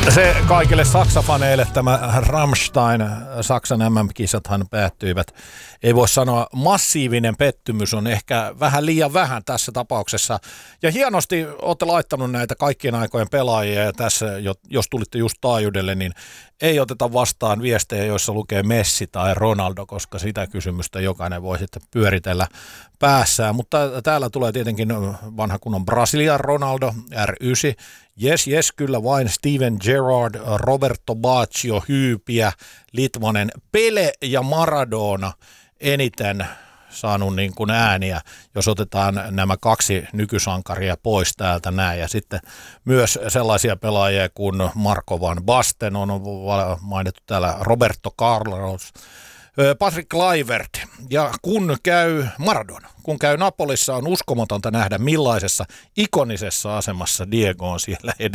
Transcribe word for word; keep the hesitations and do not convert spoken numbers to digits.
Se kaikille saksafaneille tämä Rammstein, Saksan M M-kisathan päättyivät. Ei voi sanoa, massiivinen pettymys on ehkä vähän liian vähän tässä tapauksessa. Ja hienosti olette laittanut näitä kaikkien aikojen pelaajia ja tässä, jos tulitte just taajuudelle, niin ei oteta vastaan viestejä, joissa lukee Messi tai Ronaldo, koska sitä kysymystä jokainen voi sitten pyöritellä päässään. Mutta täällä tulee tietenkin vanha kunnon Brasilian Ronaldo, R yhdeksän. Jes, jes, kyllä vain Steven Gerrard, Roberto Baggio, Hyypiä, Litmanen, Pele ja Maradona eniten saanut niin kuin ääniä, jos otetaan nämä kaksi nykysankaria pois täältä näin. Ja sitten myös sellaisia pelaajia kuin Marco van Basten on mainittu täällä, Roberto Carlos, Patrick Kluivert. Ja kun käy Maradona, kun käy Napolissa, on uskomatonta nähdä millaisessa ikonisessa asemassa Diego on siellä